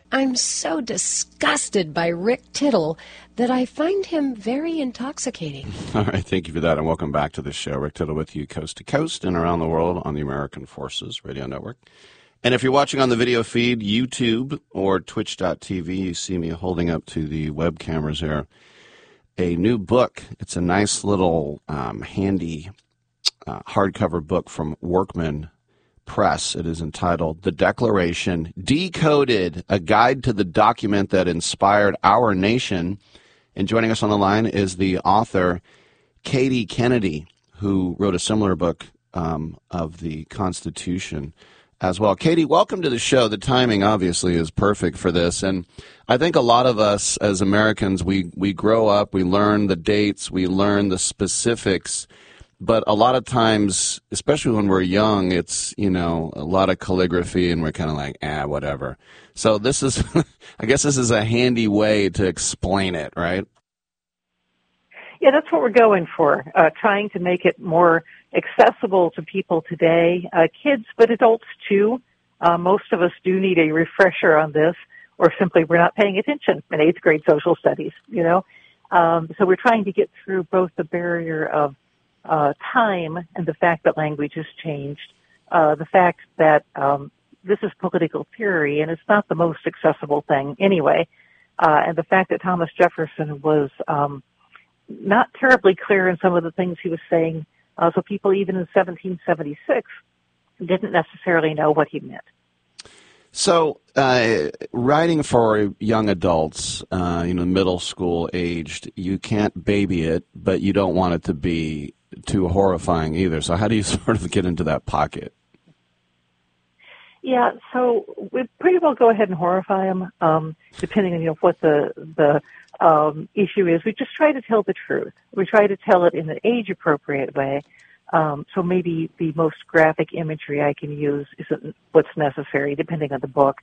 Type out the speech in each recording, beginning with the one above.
I'm so disgusted by Rick Tittle that I find him very intoxicating. All right, thank you for that, and welcome back to the show. Rick Tittle with you coast to coast and around the world on the American Forces Radio Network. And if you're watching on the video feed, YouTube or twitch.tv, you see me holding up to the web cameras here a new book. It's a nice little handy hardcover book from Workman Press. It is entitled The Declaration Decoded, a guide to the document that inspired our nation. And joining us on the line is the author, Katie Kennedy, who wrote a similar book of the Constitution as well. Katie, welcome to the show. The timing, obviously, is perfect for this. And I think a lot of us as Americans, we grow up, we learn the dates, we learn the specifics. But a lot of times, especially when we're young, it's, a lot of calligraphy and we're kind of like, whatever. So this is, I guess this is a handy way to explain it, right? Yeah, that's what we're going for, trying to make it more accessible to people today, kids, but adults too. Most of us do need a refresher on this, or simply we're not paying attention in 8th grade social studies, So we're trying to get through both the barrier of time and the fact that language has changed, the fact that this is political theory and it's not the most accessible thing anyway, and the fact that Thomas Jefferson was not terribly clear in some of the things he was saying, so people even in 1776 didn't necessarily know what he meant. So, writing for young adults, middle school aged, you can't baby it, but you don't want it to be too horrifying either. So how do you sort of get into that pocket? Yeah, so we pretty well go ahead and horrify them, depending on what the issue is. We just try to tell the truth. We try to tell it in an age-appropriate way. So maybe the most graphic imagery I can use isn't what's necessary, depending on the book.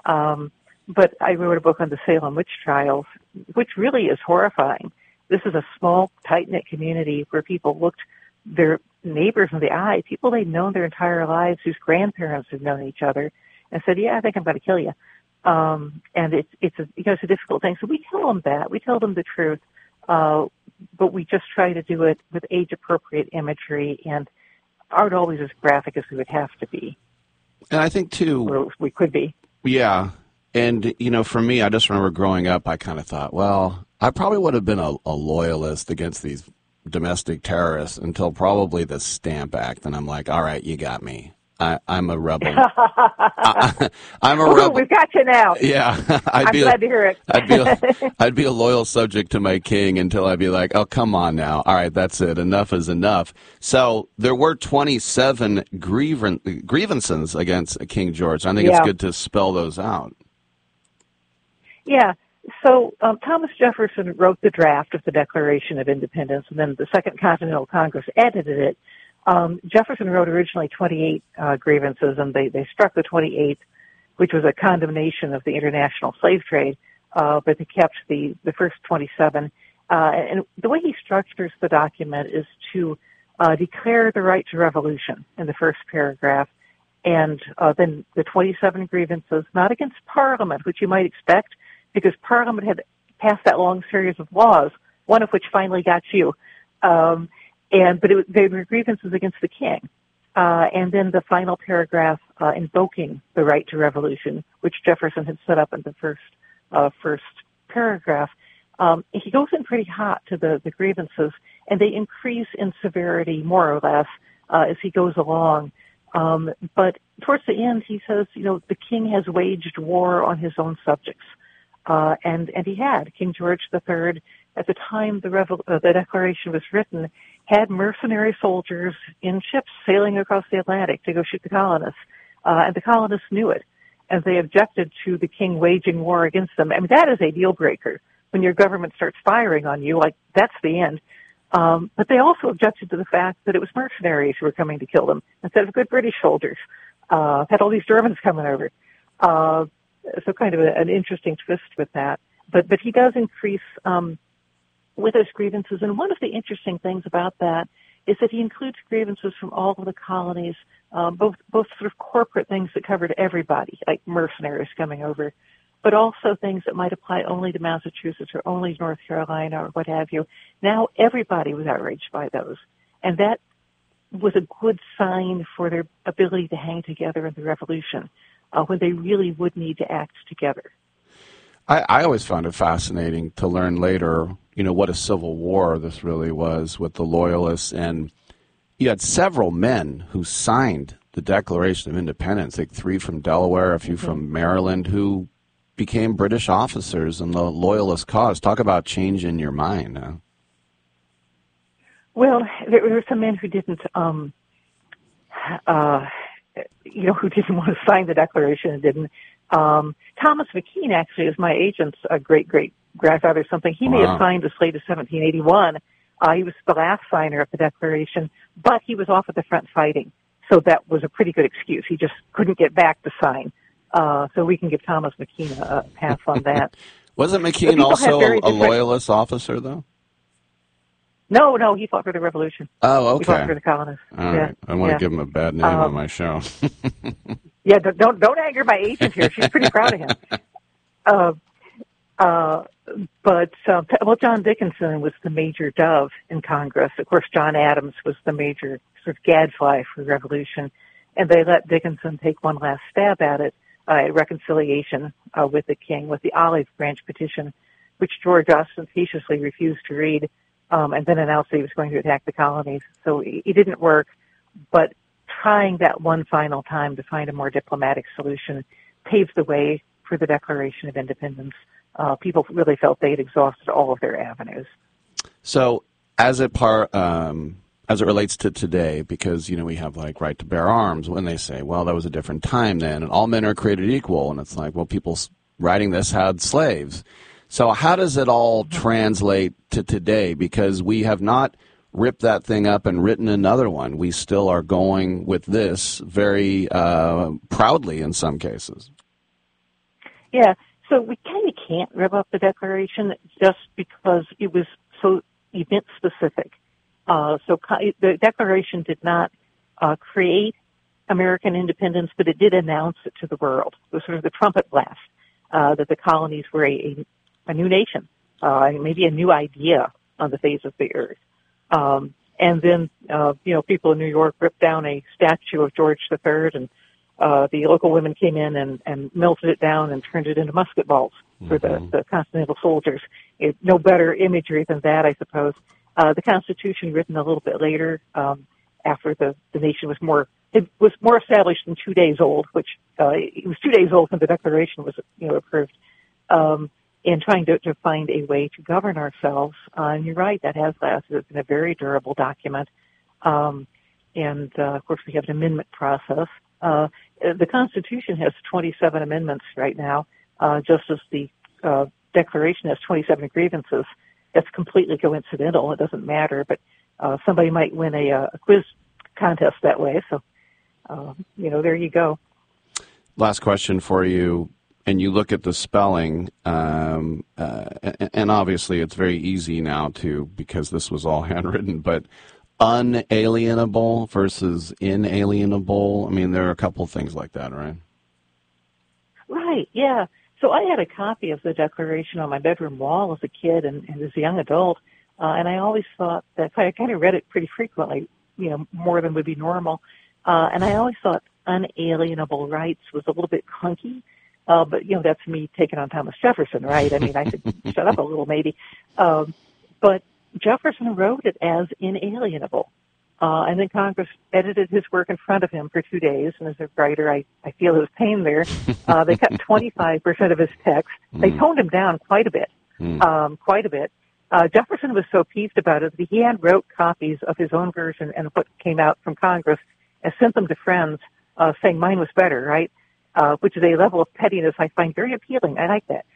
But I wrote a book on the Salem witch trials, which really is horrifying. This is a small, tight-knit community where people looked their neighbors in the eye, people they'd known their entire lives, whose grandparents had known each other, and said, "Yeah, I think I'm going to kill you." And it's a difficult thing. So we tell them that. We tell them the truth. But we just try to do it with age-appropriate imagery and aren't always as graphic as we would have to be. And I think, too... Or we could be. Yeah. And, for me, I just remember growing up, I kind of thought, well, I probably would have been a loyalist against these domestic terrorists until probably the Stamp Act. And I'm like, all right, you got me. I'm a rebel. I'm a rebel. We've got you now. Yeah, I'm glad to hear it. I'd be a loyal subject to my king until I'd be like, oh, come on now. All right, that's it. Enough is enough. So there were 27 grievances against King George. I think it's good to spell those out. Yeah. So Thomas Jefferson wrote the draft of the Declaration of Independence, and then the Second Continental Congress edited it. Jefferson wrote originally 28 grievances, and they struck the 28th, which was a condemnation of the international slave trade, but they kept the first 27. And the way he structures the document is to declare the right to revolution in the first paragraph, and then the 27 grievances, not against Parliament, which you might expect, because Parliament had passed that long series of laws, one of which finally got you. But they were grievances against the king. And then the final paragraph invoking the right to revolution, which Jefferson had set up in the first paragraph. He goes in pretty hot to the grievances, and they increase in severity more or less as he goes along. But towards the end, he says, the king has waged war on his own subjects. And he had. King George III, at the time the Declaration was written, had mercenary soldiers in ships sailing across the Atlantic to go shoot the colonists. And the colonists knew it. And they objected to the king waging war against them. I mean, that is a deal breaker. When your government starts firing on you, that's the end. But they also objected to the fact that it was mercenaries who were coming to kill them instead of good British soldiers. Had all these Germans coming over. So kind of an interesting twist with that. But he does increase with his grievances. And one of the interesting things about that is that he includes grievances from all of the colonies, both sort of corporate things that covered everybody, like mercenaries coming over, but also things that might apply only to Massachusetts or only North Carolina or what have you. Now everybody was outraged by those. And that was a good sign for their ability to hang together in the Revolution when they really would need to act together. I always found it fascinating to learn later, what a civil war this really was with the Loyalists. And you had several men who signed the Declaration of Independence, like 3 from Delaware, a few from Maryland, who became British officers in the Loyalist cause. Talk about changing your mind. Huh? Well, there were some men who didn't, who didn't want to sign the Declaration and didn't. Thomas McKean actually is my agent's great-great-grandfather or something. He may have signed as late as 1781. He was the last signer of the Declaration, but he was off at the front fighting. So that was a pretty good excuse. He just couldn't get back to sign. So we can give Thomas McKean a pass on that. Wasn't McKean also a Loyalist officer, though? No, he fought for the Revolution. Oh, okay. He fought for the colonists. All right. I want to give him a bad name on my show. Yeah, don't anger my agent here. She's pretty proud of him. John Dickinson was the major dove in Congress. Of course, John Adams was the major sort of gadfly for the Revolution, and they let Dickinson take one last stab at it, at reconciliation with the king, with the Olive Branch Petition, which George ostentatiously refused to read, and then announced that he was going to attack the colonies. So it didn't work, but trying that one final time to find a more diplomatic solution paved the way for the Declaration of Independence. People really felt they had exhausted all of their avenues. So, as it relates to today, because we have like right to bear arms, when they say, well, that was a different time then, and all men are created equal, and it's like, well, people writing this had slaves. So, how does it all translate to today? Because we have not ripped that thing up and written another one. We still are going with this very proudly in some cases. Yeah. So we kind of can't rip up the Declaration just because it was so event-specific. The Declaration did not create American independence, but it did announce it to the world. It was sort of the trumpet blast that the colonies were a new nation, maybe a new idea on the face of the earth. And then, people in New York ripped down a statue of George III, and the local women came in and melted it down and turned it into musket balls for the Continental soldiers. No better imagery than that, I suppose. The Constitution, written a little bit later, after the nation was more established than 2 days old, which it was 2 days old when the Declaration was approved. In trying to find a way to govern ourselves, and you're right, that has lasted. It's been a very durable document, and of course we have an amendment process. The Constitution has 27 amendments right now, just as the Declaration has 27 grievances. That's completely coincidental. It doesn't matter, but somebody might win a quiz contest that way. So, there you go. Last question for you. And you look at the spelling, and obviously it's very easy now because this was all handwritten, but unalienable versus inalienable. I mean, there are a couple of things like that, right? Right, yeah. So I had a copy of the Declaration on my bedroom wall as a kid and as a young adult, and I always thought that I kind of read it pretty frequently, more than would be normal, and I always thought unalienable rights was a little bit clunky. But, that's me taking on Thomas Jefferson, right? I mean, I could shut up a little maybe. But Jefferson wrote it as inalienable. And then Congress edited his work in front of him for 2 days. And as a writer, I feel his pain there. They cut 25% of his text. They toned him down quite a bit. Jefferson was so peeved about it that he hand wrote copies of his own version and what came out from Congress and sent them to friends, saying mine was better, right? Which is a level of pettiness I find very appealing. I like that.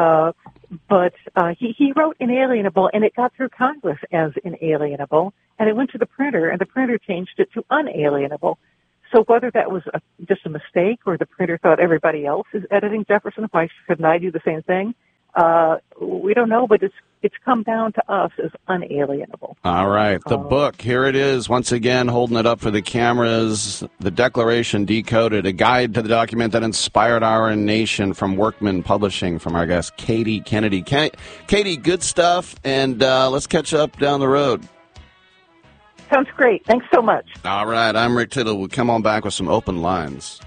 But he wrote inalienable, and it got through Congress as inalienable, and it went to the printer, and the printer changed it to unalienable. So whether that was just a mistake or the printer thought everybody else is editing Jefferson, why shouldn't I do the same thing? We don't know, but it's it's come down to us as unalienable. All right. The book, here it is. Once again, holding it up for the cameras. The Declaration Decoded, a guide to the document that inspired our nation, from Workman Publishing, from our guest, Katie Kennedy. Katie, good stuff, and let's catch up down the road. Sounds great. Thanks so much. All right. I'm Rick Tittle. We'll come on back with some open lines.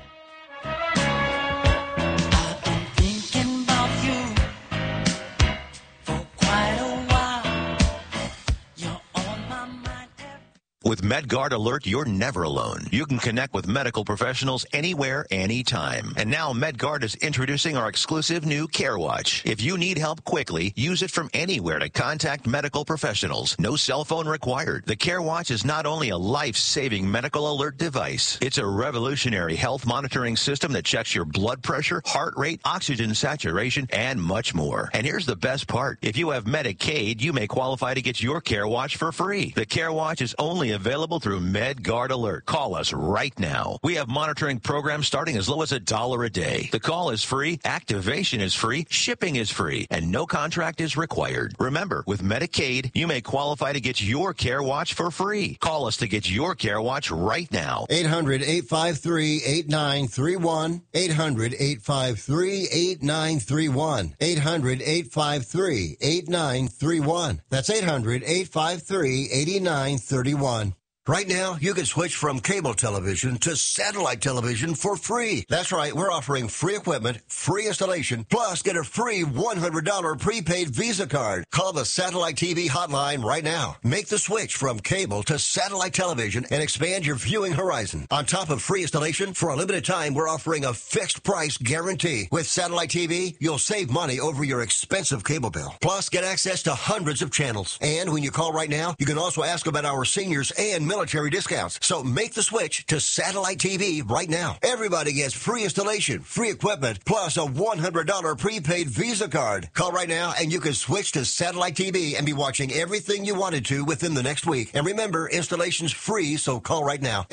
With MedGuard Alert, you're never alone. You can connect with medical professionals anywhere, anytime. And now MedGuard is introducing our exclusive new CareWatch. If you need help quickly, use it from anywhere to contact medical professionals. No cell phone required. The CareWatch is not only a life-saving medical alert device, it's a revolutionary health monitoring system that checks your blood pressure, heart rate, oxygen saturation, and much more. And here's the best part. If you have Medicaid, you may qualify to get your CareWatch for free. The CareWatch is only available through MedGuard Alert. Call us right now. We have monitoring programs starting as low as $1 a day. The call is free, activation is free, shipping is free, and no contract is required. Remember, with Medicaid, you may qualify to get your CareWatch for free. Call us to get your CareWatch right now. 800-853-8931. 800-853-8931. 800-853-8931. That's 800-853-8931. Right now, you can switch from cable television to satellite television for free. That's right, we're offering free equipment, free installation, plus get a free $100 prepaid Visa card. Call the Satellite TV hotline right now. Make the switch from cable to satellite television and expand your viewing horizon. On top of free installation, for a limited time, we're offering a fixed price guarantee. With Satellite TV, you'll save money over your expensive cable bill. Plus, get access to hundreds of channels. And when you call right now, you can also ask about our seniors and military discounts. So make the switch to Satellite TV right now. Everybody gets free installation, free equipment, plus a $100 prepaid Visa card. Call right now and you can switch to Satellite TV and be watching everything you wanted to within the next week. And remember, installation's free, so call right now.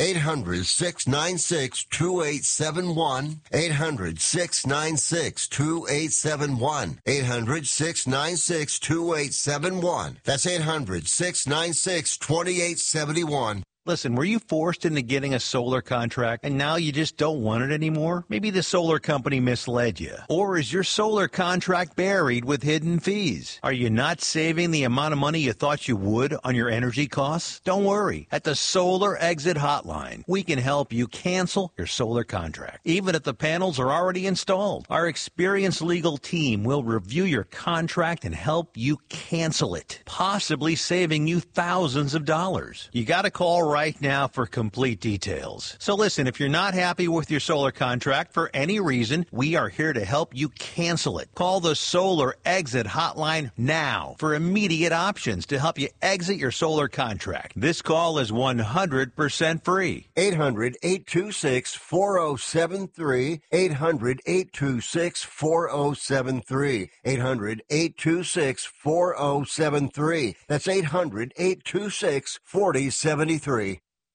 800-696-2871. 800-696-2871. 800-696-2871. That's 800-696-2871. Listen, were you forced into getting a solar contract and now you just don't want it anymore? Maybe the solar company misled you. Or is your solar contract buried with hidden fees? Are you not saving the amount of money you thought you would on your energy costs? Don't worry. At the Solar Exit Hotline, we can help you cancel your solar contract, even if the panels are already installed. Our experienced legal team will review your contract and help you cancel it, possibly saving you thousands of dollars. You got to call right now for complete details. So listen, if you're not happy with your solar contract for any reason, we are here to help you cancel it. Call the Solar Exit Hotline now for immediate options to help you exit your solar contract. This call is 100% free. 800-826-4073. 800-826-4073. 800-826-4073. That's 800-826-4073.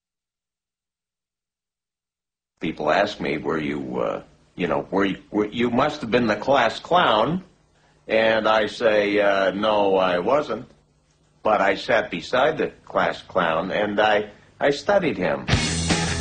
People ask me, were you must have been the class clown, and I say, no, I wasn't, but I sat beside the class clown, and I studied him.